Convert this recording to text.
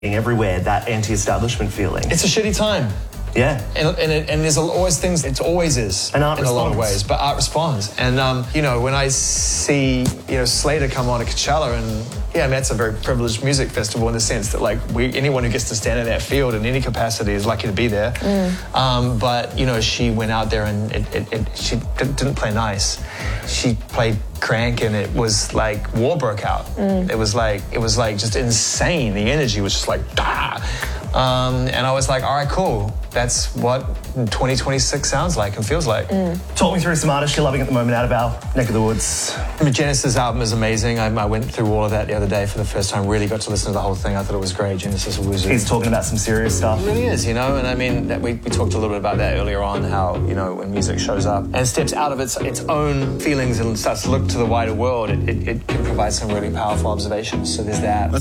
everywhere, that anti-establishment feeling. It's a shitty time. Yeah. And there's always things, it always is. And art in responds. a lot of ways, but art responds. And, you know, when I see, you know, Slater come on at Coachella, and yeah, I mean, that's a very privileged music festival in the sense that, like, anyone who gets to stand in that field in any capacity is lucky to be there. But, you know, she went out there and she didn't play nice. She played Crank, and it was like war broke out. It was like just insane. The energy was just like, and I was like, all right, cool. That's what 2026 sounds like and feels like. Talk me through some artists you're loving at the moment out of our neck of the woods. The Genesis album is amazing. I went through all of that the other day for the first time. Really got to listen to the whole thing. I thought it was great. Genesis was He's talking about some serious stuff. It really is, you know, and I mean, we talked a little bit about that earlier on, how, you know, when music shows up and steps out of its own feelings and starts to look to the wider world, it can provide some really powerful observations. So there's that.